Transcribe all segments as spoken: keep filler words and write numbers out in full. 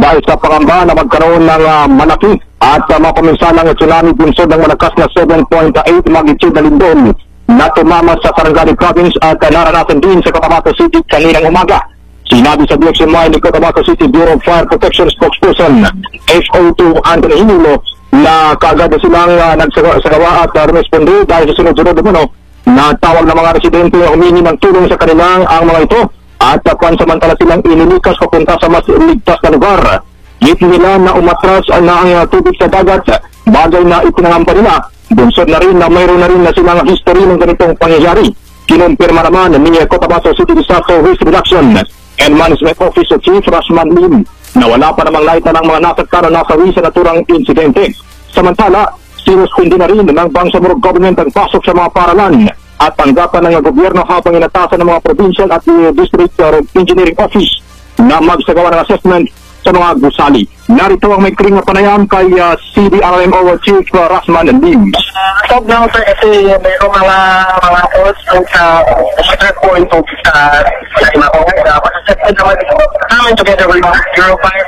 dahil sa pangamba na magkaroon ng uh, malaki at uh, mapaminsanang tsunami bunsod ng malakas na seven point eight magnitude na lindol na tumama sa Sarangani Province at uh, naranasan din sa Cotabato City kaninang umaga. Sinabi sa D X M Y ni Cotabato City Bureau of Fire Protection spokesperson F O two Anthony Hinulo na kaagad na silang uh, nagsagawa at uh, responde dahil sa sunod-sunod na na tawag ng mga residente na humingi ng tulong sa kanilang ang mga ito at uh, pansamantala silang inilikas papunta sa mas ligtas na lugar. Git nila na umatras uh, na ang uh, tubig sa dagat, bagay na ipinangamba nila. Bunsod na rin na mayroon na rin na silang history ng ganitong pangyayari. Kinumpirma naman ni Cotabato City Disaster Risk Reduction and Management Office Chief Rashman Lim na wala pa namang laita ng mga nasakta na nasawi sa naturang insidente. Samantala, sinuspindi na rin ng Bangsamoro Government ang pasok sa mga paralan at tanggapan ng gobyerno habang inatasan ng mga provincial at district engineering office na magsagawa ng assessment sa mga gusali. Narito ang may kring na panayam kay uh, C D R M O Chief uh, Rashman Lim. Stop lang sir kasi mayroong mga mga calls sa umatras po ito sa lima ko ngayon. Dapat sa assessment naman namin together with zero five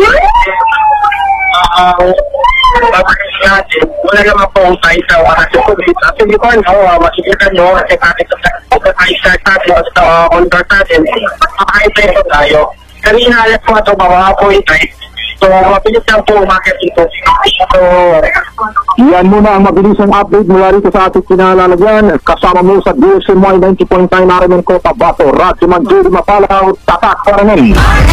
Uh, babalik natin, wala naman po tayo sa wakasyon ko. Kasi di ko ano, makikita nyo, kasi natin sa i-start natin o sa on-board natin, makaintay tayo. Kanina alas po ito, mga point tayo. So, mabilis lang po umakit ito. So, yan muna ang mabilisang update mula rito sa ating kinalalagyan. Kasama mo sa D X M Y ninety point nine R M N Cotabato, Radyo Manjuri Mapalaw, Tatak Paranen.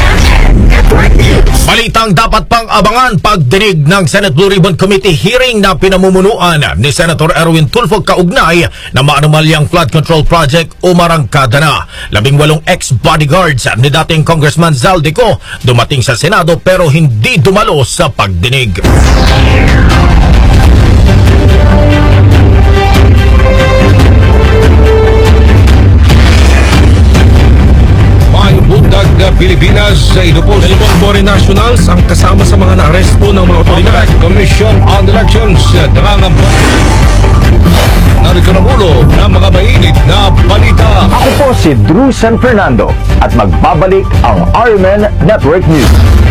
Balitang dapat pang abangan pagdinig ng Senate Blue Ribbon Committee hearing na pinamumunuan ni Senator Erwin Tulfo kaugnay na maanumalyang flood control project umarangkada na. Labing walong ex-bodyguards ni dating Congressman Zaldico dumating sa Senado pero hindi dumalo sa pagdinig. Bundag na Pilipinas sa inupos ng foreign nationals ang kasama sa mga naaresto ng mga otoridad. Commission on Elections nangangamba. Narito na ulo ng mga mainit na balita. Ako po si Drew San Fernando at magbabalik ang R M N Network News.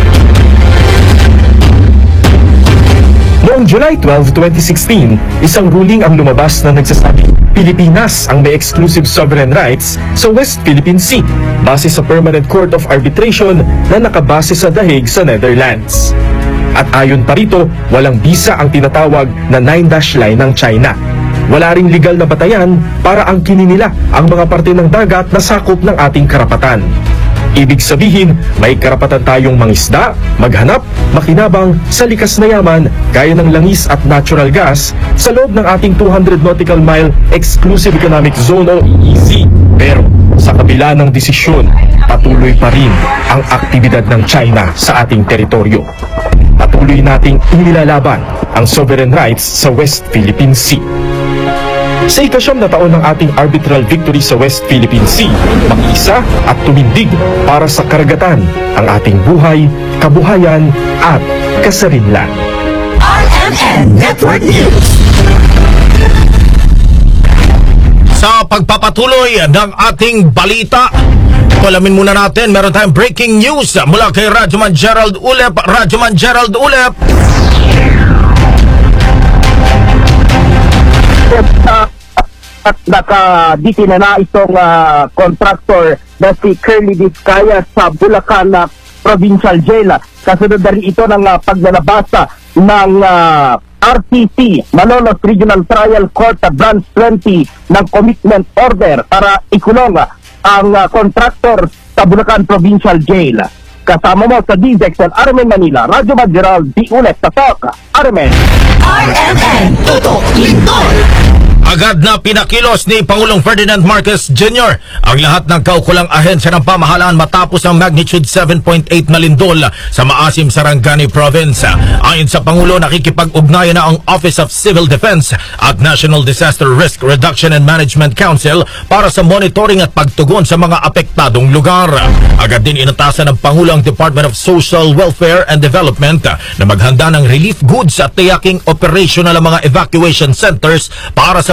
Noong July twelfth, twenty sixteen, isang ruling ang lumabas na nagsasabi Pilipinas ang may exclusive sovereign rights sa West Philippine Sea base sa Permanent Court of Arbitration na nakabase sa The Hague sa Netherlands. At ayon pa rito, walang bisa ang tinatawag na nine dash line ng China. Wala ring legal na batayan para angkinin nila ang mga parte ng dagat na sakop ng ating karapatan. Ibig sabihin, may karapatan tayong mangisda, maghanap, makinabang sa likas na yaman gaya ng langis at natural gas sa loob ng ating two hundred nautical mile exclusive economic zone o E E Z. Pero sa kabila ng desisyon, patuloy pa rin ang aktibidad ng China sa ating teritoryo. Patuloy nating inilalaban ang sovereign rights sa West Philippine Sea. Sa ikasyam na taon ng ating arbitral victory sa West Philippine Sea, makiisa at tumindig para sa karagatan ang ating buhay, kabuhayan at kasarinlan. R M N Network News. Sa pagpapatuloy ng ating balita, palamin muna natin, meron tayong breaking news mula kay Radyoman Gerald Ulep. Radyoman Gerald Ulep. At nakaditin na na itong uh, contractor na si Curly Vizcaya sa Bulacan na Provincial Jail. Kasunod na rin ito ng uh, paglalabasa ng uh, R T C, Malolos Regional Trial Court uh, Branch twenty ng commitment order para ikulong uh, ang uh, contractor sa Bulacan Provincial Jail. Kasama mo sa D Z X L R M N Manila, Radyo Madgeral, di ulit sa Talk, R M N. R M N, Tutok Lindol. Agad na pinakilos ni Pangulong Ferdinand Marcos Junior ang lahat ng kaukulang ahensya ng pamahalaan matapos ang magnitude seven point eight na lindol sa maasim Sarangani Province. Ayon sa Pangulo, nakikipag-ugnayan na ang Office of Civil Defense at National Disaster Risk Reduction and Management Council para sa monitoring at pagtugon sa mga apektadong lugar. Agad din inatasan ng Pangulo ang Department of Social Welfare and Development na maghanda ng relief goods at tiyaking operational ang mga evacuation centers para sa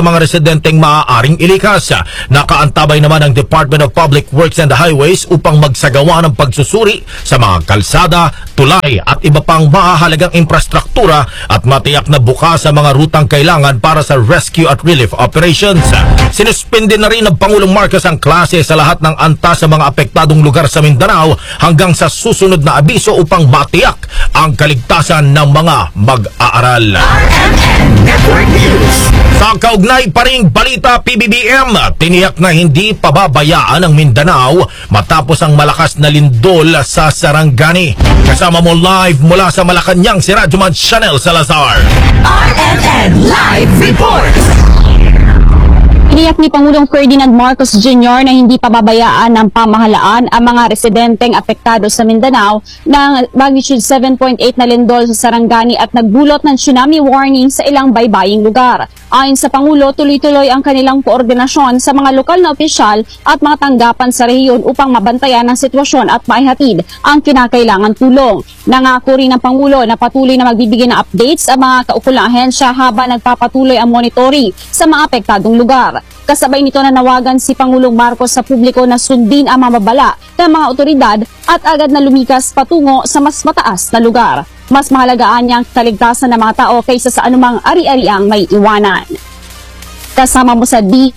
sa mga residenteng maaaring ilikas. Nakaantabay naman ang Department of Public Works and Highways upang magsagawa ng pagsusuri sa mga kalsada, tulay at iba pang mahahalagang infrastruktura at matiyak na bukas sa mga rutang kailangan para sa rescue at relief operations. Sinuspende na rin ng Pangulong Marcos ang klase sa lahat ng antas sa mga apektadong lugar sa Mindanao hanggang sa susunod na abiso upang matiyak ang kaligtasan ng mga mag-aaral. R M N Network News. Sa kaugnay pa ring balita, P B B M tiniyak na hindi pababayaan ang Mindanao matapos ang malakas na lindol sa Sarangani. Kasama mo live mula sa Malacanang si Radyoman Chanel Salazar. R M N Live Report. Iniyak ni Pangulong Ferdinand Marcos Junior na hindi pababayaan ng pamahalaan ang mga residenteng apektado sa Mindanao ng magnitude seven point eight na lindol sa Sarangani at nagbulot ng tsunami warning sa ilang baybaying lugar. Ayon sa Pangulo, tuloy-tuloy ang kanilang koordinasyon sa mga lokal na opisyal at mga tanggapan sa rehiyon upang mabantayan ang sitwasyon at maihatid ang kinakailangan tulong. Nangako rin ng Pangulo na patuloy na magbibigay ng updates sa mga kaukulang ahensya habang nagpapatuloy ang monitoring sa mga apektadong lugar. Kasabay nito na nawagan si Pangulong Marcos sa publiko na sundin ang mababala ng mga otoridad at agad na lumikas patungo sa mas mataas na lugar. Mas mahalagaan niya ang kaligtasan ng mga tao kaysa sa anumang ari-ariang may iwanan. Kasama mo sa D.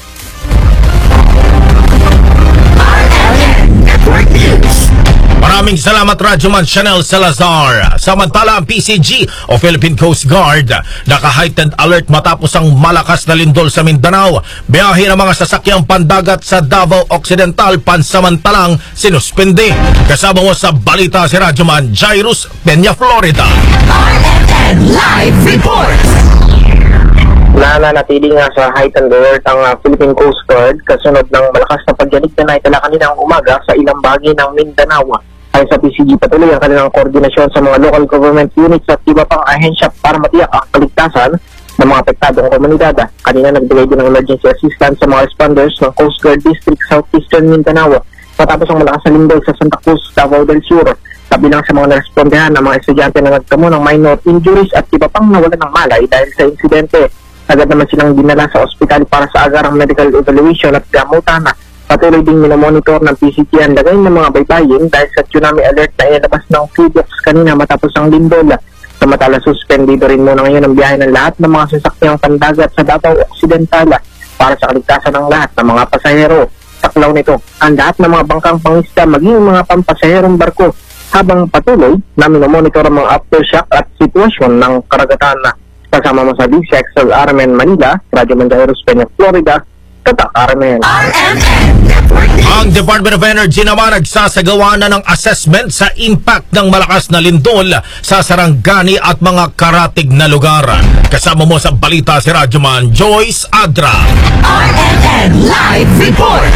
R M N Network News. Maraming salamat Radyoman Chanel Salazar. Samantala ang P C G o Philippine Coast Guard naka-heightened alert matapos ang malakas na lindol sa Mindanao. Biyahe ng mga sasakyang pandagat sa Davao Occidental pansamantalang sinuspende. Kasama mo sa balita si Radyoman Jairus Peña, Florida. R M N Live Report. Nananatili nga sa heightened alert ang uh, Philippine Coast Guard kasunod ng malakas na pagyanig na naitala kaninang umaga sa ilang bahagi ng Mindanao. Ayon sa P C G, patuloy ang kanilang koordinasyon sa mga local government units at iba pang ahensya para matiyak ang kaligtasan ng mga apektadong komunidad. Kanina nagbigay din ng emergency assistance sa mga responders ng Coast Guard District Southeastern Mindanao matapos ang malakas na lindol sa Santa Cruz, Davao del Sur. Kabilang sa mga narespondehan ng mga estudyante na nagtamo ng minor injuries at iba pang nawalan ng malay dahil sa insidente. Agad naman silang dinala sa ospital para sa agarang medical evaluation at gamutan. Patuloy ding minomonitor ng P C T ang lagay ng mga baybayin dahil sa tsunami alert na inilabas ng Philippines kanina matapos ang lindol. Samantala, suspendido rin muna ngayon ang biyahe ng lahat ng mga sasakyang pandagat sa Davao Occidental para sa kaligtasan ng lahat ng mga pasahero. Taklaw nito ang lahat ng mga bangkang pangisda maging mga pampasaherong barko habang patuloy na minomonitor ang mga aftershock at sitwasyon ng karagatan. Kasama mo sa D C X L R M N Manila, Radyo Jairus Peña, Florida, Tatak R M N. R M N Network News. Ang Department of Energy naman nagsasagawa na ng assessment sa impact ng malakas na lindol sa Sarangani at mga karatig na lugar. Kasama mo sa balita si Radyoman Joyce Adra. R M N Live Report.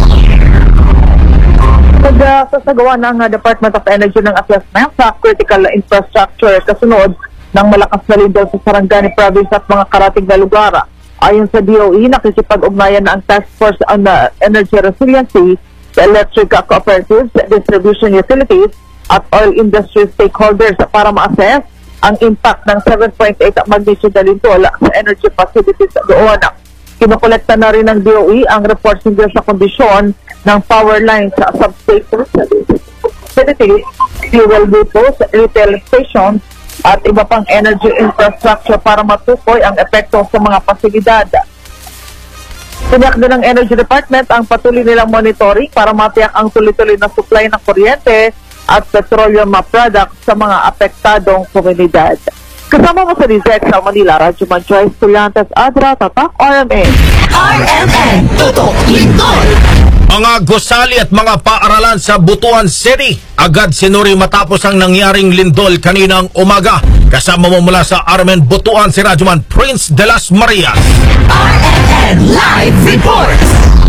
Nagsasagawa ng uh, Department of Energy ng assessment sa critical infrastructure kasunod ng malakas na lindol sa Sarangani Province at mga karatig na lugar. Ayon sa D O E, nakikipag-ugnayan na ang Task Force on uh, Energy Resiliency sa electric uh, cooperatives, distribution utilities at oil industry stakeholders para ma-assess ang impact ng seven point eight magnitude na lindol sa energy facilities doon. Kinukolekta na rin ng D O E ang reports hinggil sa kondisyon ng power lines sa substations, facilities, fuel depots, retail stations, at iba pang energy infrastructure para matukoy ang epekto sa mga pasilidad. Tiniyak din ng Energy Department ang patuloy nilang monitoring para matiyak ang tuloy-tuloy na supply ng kuryente at petroleum products sa mga apektadong komunidad. Kasama mo sa D Z sa Manila, Radyoman Joyce Tuliantes Adra, Tatak R M N. R M N Tutok Lindol. Mga gusali at mga paaralan sa Butuan City agad sinuri matapos ang nangyaring lindol kaninang umaga. Kasama mo mula sa R M N Butuan si Radyoman Prince de las Marias. R M N Live Report.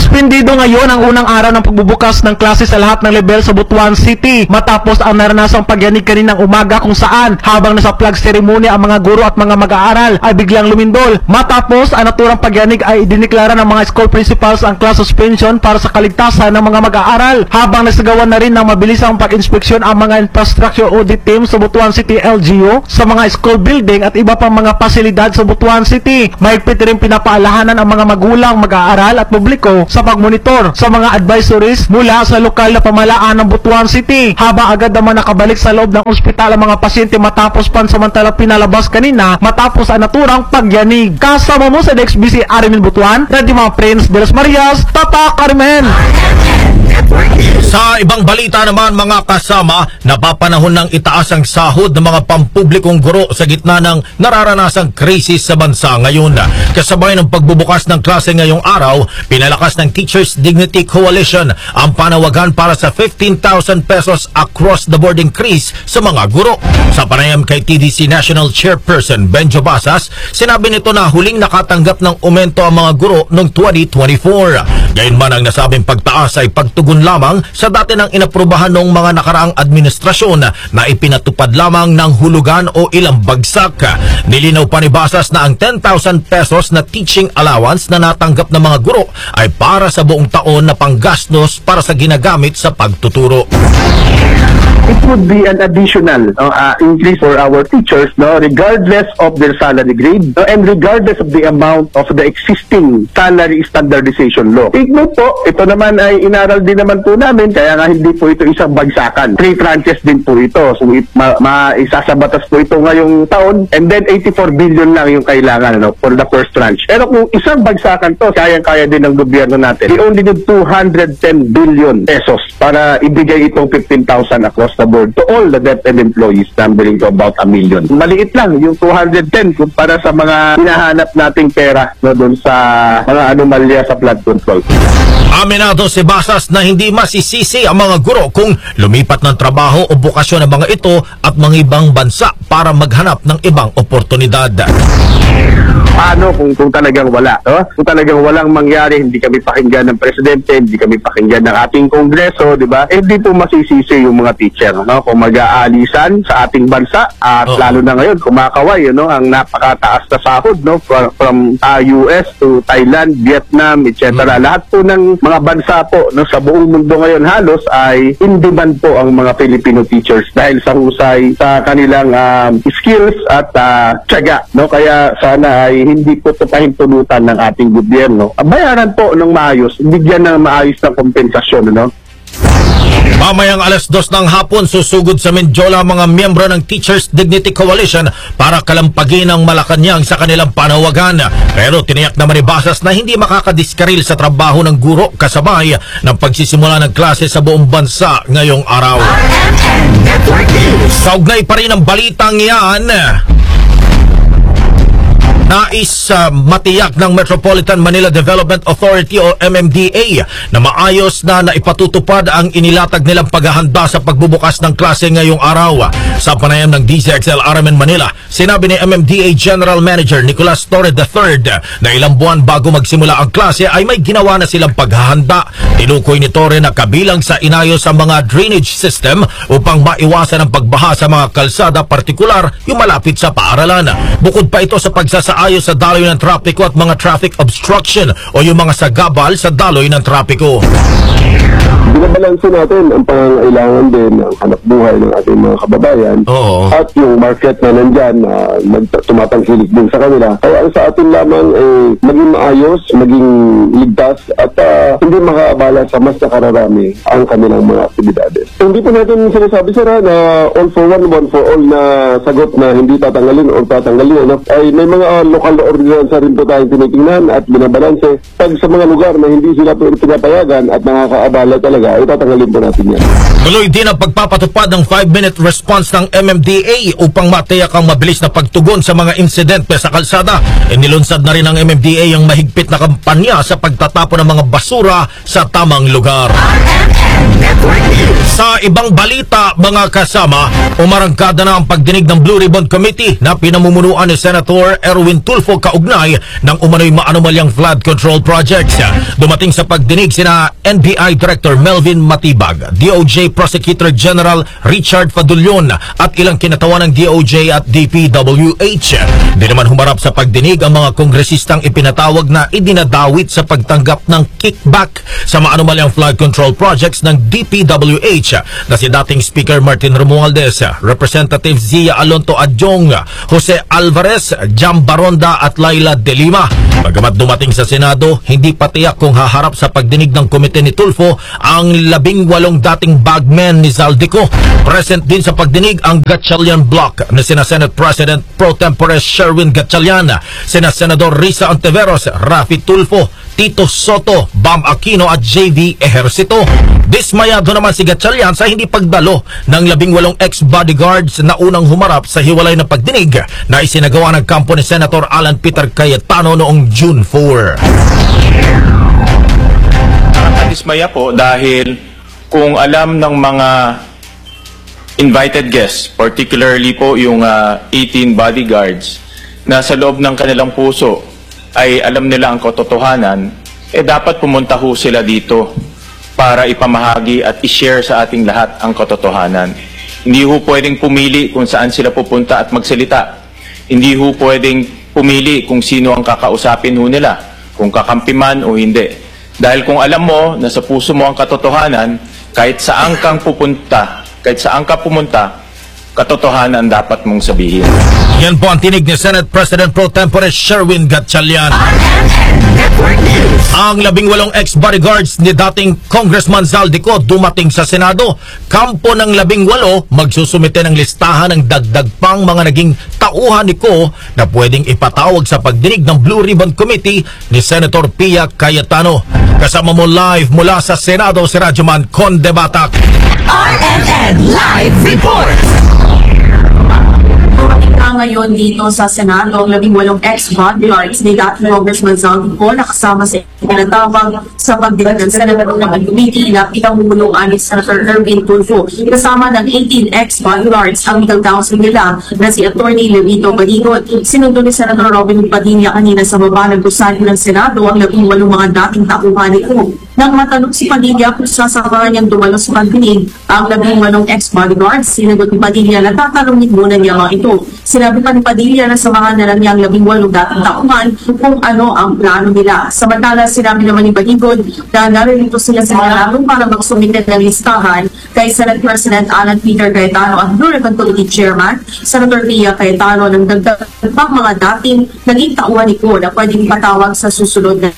Suspendido ngayon ang unang araw ng pagbubukas ng klase sa lahat ng level sa Butuan City matapos ang naranasang pagyanig kaninang umaga kung saan habang nasa flag ceremony ang mga guro at mga mag-aaral ay biglang lumindol. Matapos ang naturang pagyanig ay idineklara ng mga school principals ang class suspension para sa kaligtasan ng mga mag-aaral habang nagsagawa na rin ng mabilisang pag-inspeksyon ang mga infrastructure audit team sa Butuan City L G U sa mga school building at iba pang mga pasilidad sa Butuan City. Mahigpit rin pinapaalahanan ang mga magulang, mag-aaral at publiko sa pagmonitor sa mga advisories mula sa lokal na pamahalaan ng Butuan City habang agad naman nakabalik sa loob ng ospital ang mga pasyente matapos pansamantala pinalabas kanina matapos ang naturang pagyanig. Kasama mo sa D X B C Arimin Butuan, Radio mga Prince de las Marias, Tata Carmen. Sa ibang balita naman mga kasama, napapanahon ng itaas ang sahod ng mga pampublikong guro sa gitna ng nararanasang krisis sa bansa ngayon. Kasabay ng pagbubukas ng klase ngayong araw, pinalakas ng Teachers Dignity Coalition ang panawagan para sa fifteen thousand pesos across the board increase sa mga guro. Sa panayam kay T D C National Chairperson Benjo Basas, sinabi nito na huling nakatanggap ng aumento ang mga guro noong twenty twenty-four. Gayunman ang nasabing pagtaas ay pagtugon lamang sa dati ng inaprubahan ng mga nakaraang administrasyon na ipinatupad lamang ng hulugan o ilang bagsak. Nilinaw pa ni Basas na ang ten thousand pesos na teaching allowance na natanggap ng mga guro ay para sa buong taon na panggastos para sa ginagamit sa pagtuturo. It would be an additional uh, uh, increase for our teachers, no, regardless of their salary grade, no, and regardless of the amount of the existing salary standardization law. Tignan po, ito naman ay inaral din naman po namin, kaya nga hindi po ito isang bagsakan. Three tranches din po ito. So, it, ma, ma, isasabatas po ito ngayong taon, and then eighty-four billion lang yung kailangan, no, for the first tranche. Pero kung isang bagsakan to, kayang-kaya din ng gobyerno natin. We only need two hundred ten billion pesos para ibigay itong fifteen thousand across the board to all the DepEd employees, numbering to about a million. Maliit lang yung two hundred ten kumpara sa mga hinahanap nating pera, no, doon sa mga anomalya sa flood control. Aminado si Basas na hindi masisisi ang mga guro kung lumipat ng trabaho o bukasyon ng mga ito at mga ibang bansa para maghanap ng ibang oportunidad. Paano kung, kung talagang wala? No? Kung talagang walang mangyari, hindi kami pakinggan ng presidente, hindi kami pakinggan ng ating kongreso, di ba? Eh, di po masisisi yung mga teacher, no? Kung mag-aalisan sa ating bansa, at oh. lalo na ngayon, kumakaway, no? Ang napakataas na sahod, no? From, from uh, U S to Thailand, Vietnam, et cetera. Hmm. Lahat po ng mga bansa po, no? Sa buong mundo ngayon halos ay in demand po ang mga Filipino teachers dahil sa husay sa kanilang um, skills at uh, tiyaga, no? Kaya sana ay hindi po ito pahintulutan ng ating gobyerno. Bayaran po ng maayos, bigyan ng maayos na kompensasyon, no? Mamayang alas dos ng hapon, susugod sa Mindiola mga miyembro ng Teachers Dignity Coalition para kalampagin ang Malacanang sa kanilang panawagan. Pero tiniyak naman ni Basas na hindi makakadiskaril sa trabaho ng guro kasabay ng pagsisimula ng klase sa buong bansa ngayong araw. Saugnay pa rin ang balitang yan. Nais uh, matiyak ng Metropolitan Manila Development Authority o M M D A na maayos na naipatutupad ang inilatag nilang paghahanda sa pagbubukas ng klase ngayong araw. Sa panayam ng D Z X L Arimin Manila, sinabi ni M M D A General Manager Nicolas Torre the third na ilang buwan bago magsimula ang klase ay may ginawa na silang paghahanda. Tinukoy ni Torre na kabilang sa inayos ang mga drainage system upang maiwasan ang pagbaha sa mga kalsada, partikular yung malapit sa paaralan. Bukod pa ito sa pagsasa ayos sa daloy ng trapiko at mga traffic obstruction o yung mga sagabal sa daloy ng trapiko. Binabalansin natin ang pangangailangan din ng hanap buhay ng ating mga kababayan. Oo. At yung market na nandyan na uh, tumatangkilik din sa kanila. Kaya ang sa atin lamang eh, maging maayos, maging ligtas at uh, hindi makaabala sa mas nakararami ang kanilang mga aktibidades. Hindi po natin sinasabi sira na all for one, one for all na sagot na hindi tatanggalin o tatanggalin. No? Ay may mga uh, lokal na ordinansa rin po tayong tinitingnan at binabalanse. Pag sa mga lugar na hindi sila pinapayagan at nakakaabala talaga, ay tatanggalin po natin yan. Tuloy din ang pagpapatupad ng five minute response ng M M D A upang matiyak ang mabilis na pagtugon sa mga insidente sa kalsada. Inilunsad na rin ng M M D A ang mahigpit na kampanya sa pagtatapon ng mga basura sa tamang lugar. Sa ibang balita, mga kasama, umarangkada na ang pagdinig ng Blue Ribbon Committee na pinamumunuan ni Senator Erwin Tulfo kaugnay ng umano'y maanumalyang flood control projects. Dumating sa pagdinig sina N B I Director Melvin Matibag, D O J Prosecutor General Richard Fadulyon at ilang kinatawan ng D O J at D P W H. Di naman humarap sa pagdinig ang mga kongresistang ipinatawag na idinadawit sa pagtanggap ng kickback sa maanumalyang flood control projects ng D P W H na si dating Speaker Martin Romualdez, Representative Zia Alonto Adjong, Jose Alvarez, Jam Baronda at Laila De Lima. Bagamat dumating sa Senado, hindi patiyak kung haharap sa pagdinig ng komite ni Tulfo ang labing walong dating bagmen ni Zaldico. Present din sa pagdinig ang Gatchalian Block na sina Senate President Pro Tempore Sherwin Gatchalian, sina Senador Risa Ontiveros, Rafi Tulfo, Tito Soto, Bam Aquino at J V Ejercito. Dismayado naman si Gatchalian sa hindi pagdalo ng labing walong ex-bodyguards na unang humarap sa hiwalay na pagdinig na isinagawa ng kampo ni Senator Alan Peter Cayetano noong June four. Nakakadismaya po dahil kung alam ng mga invited guests, particularly po yung uh, eighteen bodyguards, na sa loob ng kanilang puso ay alam nila ang katotohanan, eh dapat pumunta ho sila dito para ipamahagi at i-share sa ating lahat ang katotohanan. Hindi ho pwedeng pumili kung saan sila pupunta at magsalita. Hindi ho pwedeng pumili kung sino ang kakausapin ho nila, kung kakampi man o hindi. Dahil kung alam mo na sa puso mo ang katotohanan, kahit saan kang pupunta, kahit saan ka pumunta, katotohanan dapat mong sabihin. Yan po ang tinig ni Senate President Pro Tempore Sherwin Gatchalian. Ang labing walong ex-bodyguards ni dating Congressman Zaldico dumating sa Senado. Kampo ng labing walo magsusumite ng listahan ng dagdag pang mga naging tauhan ni Ko na pwedeng ipatawag sa pagdinig ng Blue Ribbon Committee ni Senator Pia Cayetano. Kasama mo live mula sa Senado si Radyoman Conde Batak. R M N Live Report. Ngayon dito sa Senado, ang labing walong ex-bodyguards ni dating Congressman Zaldico na kasama sa pinatawag sa pagdinig ng Senate Rules Committee na pinamumunuan ni Senator Erwin Tulfo. Kasama ng eighteen ex-bodyguards ang itatawag nila na si Attorney Levito Baligot. Sinundo ni Senator Robin Padilla kanina sa baba ng gusali ng Senado ang labing walong mga dating tauhan ni Ko. Nang matanong si Padilla kung sasamahan niyang dumalo sa pagdinig ang labing walong ex-bodyguards, sinagot ni Padilla na tatanungin muna niya mga ito. Sinabi pa ni Padilla na samahan na lang niyang labing walong dating tauhan kung ano ang plano nila. Samantala, sinabi naman ni Baligod na naririto sila sa Senado para magsumite ng listahan kay Senate President Alan Peter Cayetano at Blue Ribbon Committee Chairman Senator Pia Cayetano ng dagdag pang mga dating naging tauhan ni Ko na pwedeng patawag sa susunod na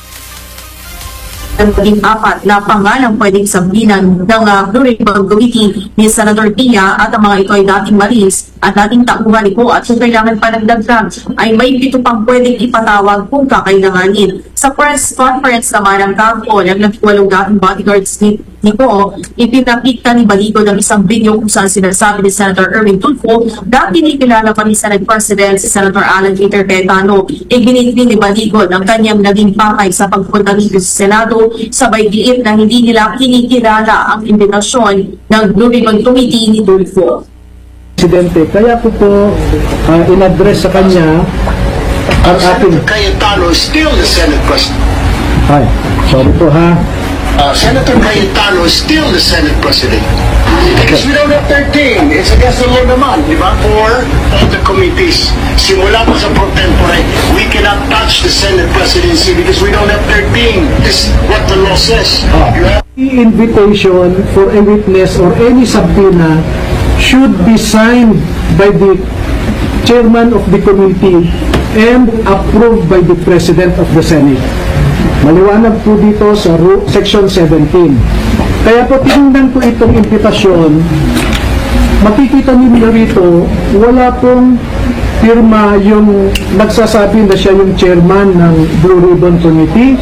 ng maging apat na pangalang pwedeng sabinan ng uh, Blue Ribbon Committee ni Senator Pia at ang mga ito ay dating Maris at dating tauhan ni Ko at kung kailangan pa ng dagdag ay may pito pang pwedeng ipatawag kung kakailanganin. Sa press conference naman ang kampo ng nagwalong dating bodyguards ni, ni Ko, ipinakita ni Baligo ng isang video kung saan sinasabi ni Senator Erwin Tulfo na pinikilala pa ni Senate President si Senator Alan Peter Cayetano. Ibinit din ni Baligo ng kanyang naging pakay sa pagpunta dito sa Senado, sabay diin na hindi nila kinikilala ang imbitasyon ng Blue Ribbon Committee ni Tulfo. Presidente, kaya ko po uh, in-address sa kanya ang ating... Senator Cayetano is still the Senate President. Ay, sorry po ha. Uh, Senator Cayetano is still the Senate President. Because we don't have thirteen. It's against the law naman, di ba? For all the committees. Simula pa sa pro tempore, we cannot touch the Senate presidency because we don't have thirteen. This is what the law says. Ah. You have The invitation for a witness or any subpoena should be signed by the chairman of the committee and approved by the President of the Senate. Maliwanag po dito sa Section seventeen. Kaya po tinignan ko itong impitasyon, makikita niyo rito, wala pong pirma yung nagsasabi na siya yung chairman ng Blue Ribbon Committee.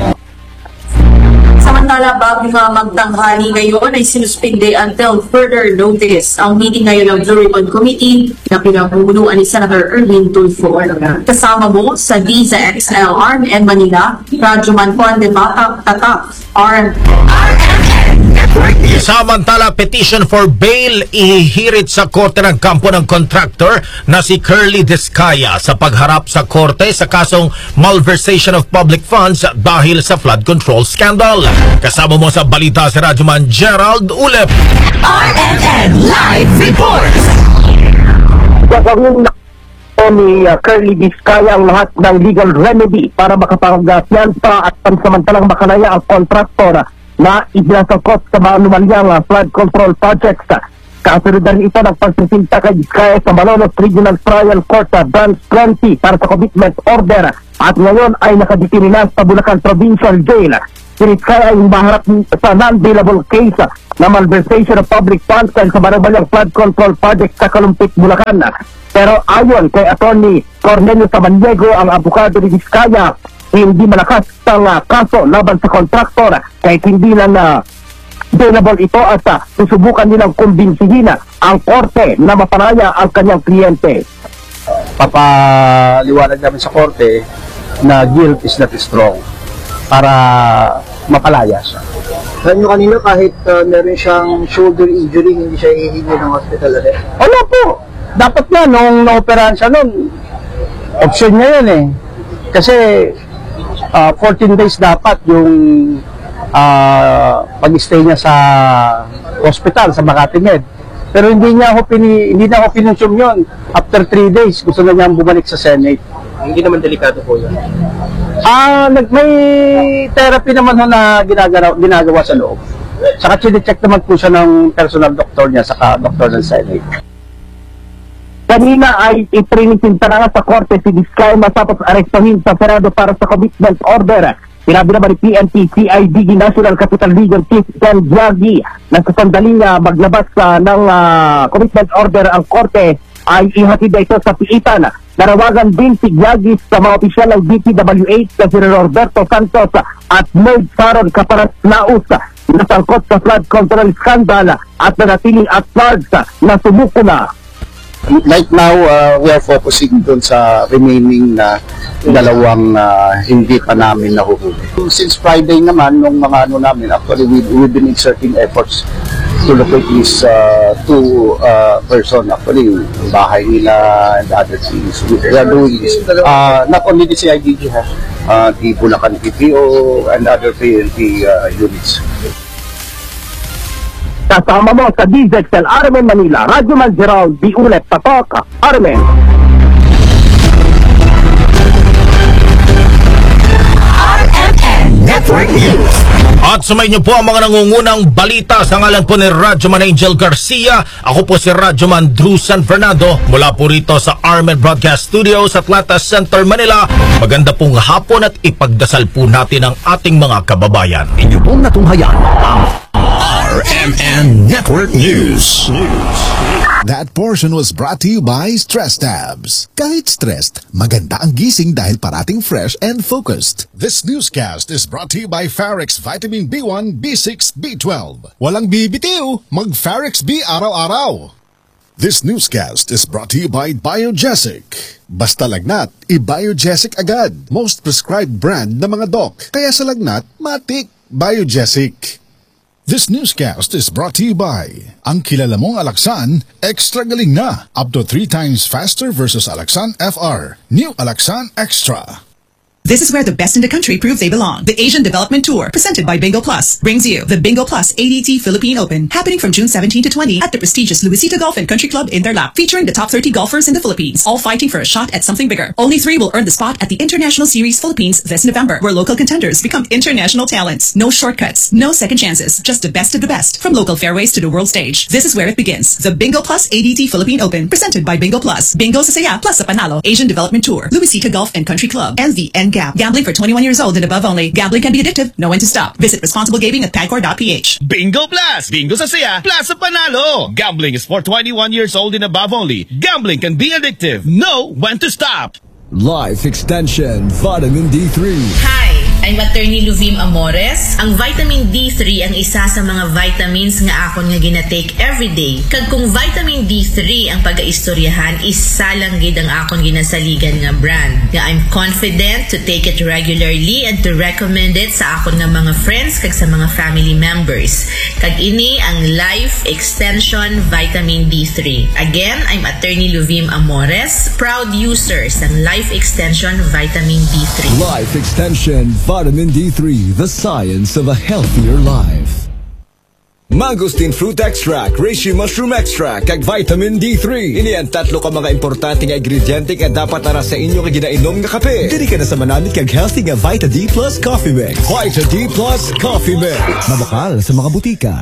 Samantala, bago nga magtanghali ngayon ay sinuspinde until further notice ang meeting ngayon ng Blue Ribbon Committee na pinamumunuan ni Senator Erwin Tulfo. Kasama mo sa D Z X L R M N Manila, Radyoman Conde Batak, Tatak, R M N Network News. Samantala, petition for bail ihihirit sa korte ng kampo ng contractor na si Curly Descaya sa pagharap sa korte sa kasong malversation of public funds dahil sa flood control scandal. Kasama mo sa balita si Radyoman Gerald Ulep. R M N Live Report. Gagawin na ni uh, Curly Descaya ang lahat ng legal remedy para makapagpiyansa at pansamantalang makalaya ang kontraktor na ibinasakop sa mga anumalyang uh, flood control projects. Kasunod ito ng pagsisinta kay Descaya sa Malolos Regional Trial Court sa Branch twenty para sa commitment order at ngayon ay nakadetini na sa Bulacan Provincial Jail. Si Descaya ay maharap sa non-bailable case na malversation of public funds sa manumalyang flood control project sa Kalumpit, Bulacan. Pero ayon kay Attorney Cornelio Samaniego, ang abogado ni Descaya, hindi malakas ang uh, kaso laban sa kontraktor kahit hindi lang uh, bailable ito at uh, susubukan nilang kumbinsihin ang korte na mapanaya ang kanyang kliyente. Papaliwanag namin sa korte na guilt is not strong para mapalaya siya. Sabi nyo kanina kahit uh, meron siyang shoulder injury, hindi siya hihingi ng hospital ulit? Wala po. Dapat nga, nung na-operahan siya nun, option niya yun eh. Kasi uh, fourteen days dapat yung uh, pag-stay niya sa hospital, sa Makati Med. Pero hindi niya ako pini, hindi na ako pinunsyum yun. After three days, gusto na niya bumalik sa Senate. Hindi naman delikado po yun. Ah, nag may therapy naman ho na ginagawa, ginagawa sa loob. Saka chine-check naman po siya ng personal doctor niya, saka doktor ng Senate. Kanina ay iprinisinta na nga sa korte si Descaya matapos arestuhin sa Senado para sa commitment order. Sinabi naman ni P N P C I D G National Capital Region Chief Ken Diagi na sa sandaling uh, maglabas uh, ng uh, commitment order ang korte ay ihatid na ito sa piitan. Narawagan din si Diagi sa mga opisyal ng D P W H na si Roberto Santos at Maid Sharon Caparas-Naus na sangkot sa flood control scandal at nanatiling at large na sumuko na. Right now, uh, we are focusing dun sa remaining na dalawang uh, hindi pa namin nahuhuli. Since Friday naman, nung mga ano namin, actually we, we've been exerting efforts to locate these uh, two uh, person, actually yung bahay nila and other things. We are doing this. Uh, not only the C I D G, ha, uh, the Bulacan P P O and other P N P uh, units. Kasama mo sa D Z X L R M N Manila, Radyoman Gerald D. Ulet, Tatok, R M N. R M N Network News. At sumay niyo po ang mga nangungunang balita sa ngalan po ni Radyoman Angel Garcia. Ako po si Radyoman Drew San Fernando mula po rito sa R M N Broadcast Studio sa Atlanta Center, Manila. Maganda pong hapon at ipagdasal po natin ang ating mga kababayan. Inyo pong natunghayan ang R M N Network News. That portion was brought to you by Stress Tabs. Kahit stressed, maganda ang gising dahil parating fresh and focused. This newscast is brought to you by Farex Vitamin B one, B six, B twelve. Walang bibitiw, mag-Farex B araw-araw. This newscast is brought to you by Biogesic. Basta lagnat, i-Biogesic agad. Most prescribed brand na mga doc. Kaya sa lagnat, matik, Biogesic. This newscast is brought to you by ang kilala mong Alaxan, extra galing na, up to three times faster versus Alaxan F R. New Alaxan Extra. This is where the best in the country prove they belong. The Asian Development Tour, presented by Bingo Plus, brings you the Bingo Plus A D T Philippine Open, happening from June seventeenth to twentieth at the prestigious Luisita Golf and Country Club in Tarlac, featuring the top thirty golfers in the Philippines, all fighting for a shot at something bigger. Only three will earn the spot at the International Series Philippines this November, where local contenders become international talents. No shortcuts, no second chances, just the best of the best, from local fairways to the world stage. This is where it begins. The Bingo Plus A D T Philippine Open, presented by Bingo Plus. Bingo sa saya, plus sa panalo. Asian Development Tour, Luisita Golf and Country Club, and the N G A P. Gambling for twenty-one years old and above only. Gambling can be addictive. Know when to stop. Visit responsible gaming at pagcor dot p h. Bingo Plus! Bingo sa saya, plus sa panalo! Gambling is for twenty-one years old and above only. Gambling can be addictive. Know when to stop. Life Extension Vitamin D three. Hi, I'm Attorney Luvim Amores. Ang vitamin D three ang isa sa mga vitamins nga akon nga ginatake everyday. Kag kung vitamin D three ang pag-aistoryahan, isa lang gid ang akon ginasaligan nga brand. Nga I'm confident to take it regularly and to recommend it sa akon nga mga friends kag sa mga family members. Kag ini ang Life Extension Vitamin D three. Again, I'm Attorney Luvim Amores, proud user ng Life Extension Vitamin D three. Life Extension Vitamin D three, the science of a healthier life. Mangosteen Fruit Extract, Reishi Mushroom Extract, kag Vitamin D three. Ini ang tatlo ka mga importante nga ingrediente nga dapat ara sa inyo nga ginainom nga kape. Dili ka na sa manamit kag healthy nga Vita D Plus Coffee Mix. Vita D Plus Coffee Mix. Mabakal sa mga butika.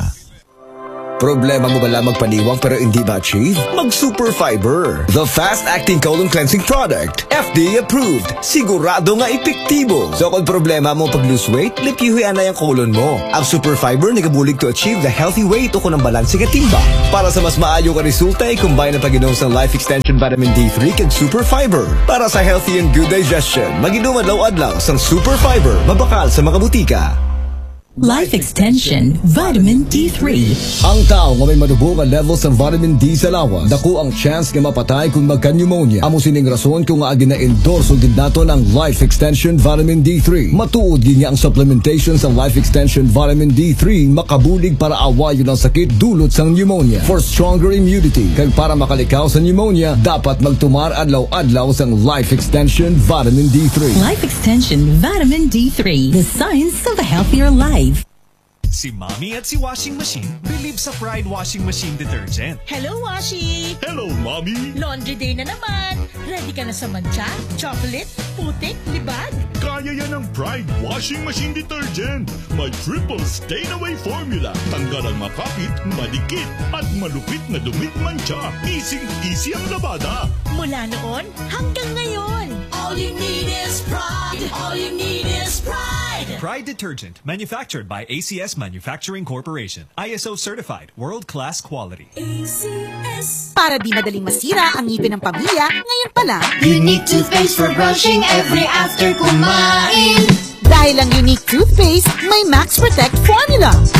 Problema mo ba lang magpaniwang pero hindi ma-achieve? Mag-Super Fiber, the fast-acting colon cleansing product. F D A approved. Sigurado nga epektibo. So kung problema mo pag-lose weight, lipihuyan na yung colon mo. Ang Super Fiber nagabulig to achieve the healthy weight o kung ang balanse nga timba. Para sa mas maayo ka resulta, i-combine ang pag-inom sa Life Extension Vitamin D three kag Super Fiber. Para sa healthy and good digestion, mag-inom adlaw-adlaw sa Super Fiber. Mabakal sa mga butika. Life Extension Vitamin D three. Ang tao nga may madubong nga levels ng vitamin D sa lawas, dako ang chance nga mapatay kung magka-pneumonia. Amo sining rason kung nga gina-endorse din nato ang Life Extension Vitamin D three. Matuod gid nga ang supplementation sa Life Extension Vitamin D three makabulig para awayon ang sakit dulot sang pneumonia. For stronger immunity, kag para makalikaw sa pneumonia, dapat magtumar adlaw-adlaw sang Life Extension Vitamin D three. Life Extension Vitamin D three, the science of a healthier life. Si Mommy at si Washing Machine believe sa Pride Washing Machine Detergent. Hello, Washi! Hello, Mommy! Laundry day na naman! Ready ka na sa mancha, chocolate, putik, libag? Kaya yan ang Pride Washing Machine Detergent. May triple stain-away formula. Tanggal ang makapit, madikit, at malupit na dumit mancha. Easy-easy ang labada. Mula noon hanggang ngayon. All you need is pride. All you need is pride. Pride Detergent, manufactured by A C S Manufacturing Corporation. I S O certified, world-class quality. A C S. Para di madaling masira ang ngipin ng pamilya, ngayon pa lang. Unique toothpaste for brushing every after kumain. Dahil ang unique toothpaste, may Max Protect formula.